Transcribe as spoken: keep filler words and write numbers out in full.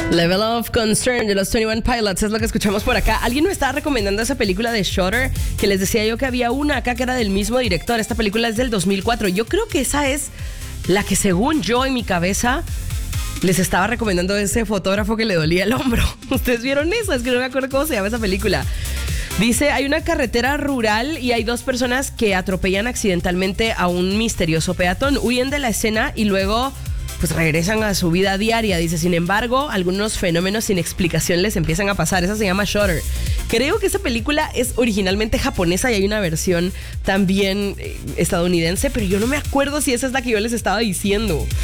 Level of Concern de los veintiuno Pilots es lo que escuchamos por acá. Alguien me estaba recomendando esa película de Shudder, que les decía yo que había una acá que era del mismo director. Esta película es del dos mil cuatro. Yo creo que esa es la que, según yo en mi cabeza, les estaba recomendando ese fotógrafo que le dolía el hombro. ¿Ustedes vieron eso? Es que no me acuerdo cómo se llama esa película. Dice, hay una carretera rural y hay dos personas que atropellan accidentalmente a un misterioso peatón. Huyen de la escena y luego pues regresan a su vida diaria. Dice, sin embargo, algunos fenómenos sin explicación les empiezan a pasar. Esa se llama Shudder. Creo que esa película es originalmente japonesa y hay una versión también eh, estadounidense, pero yo no me acuerdo si esa es la que yo les estaba diciendo.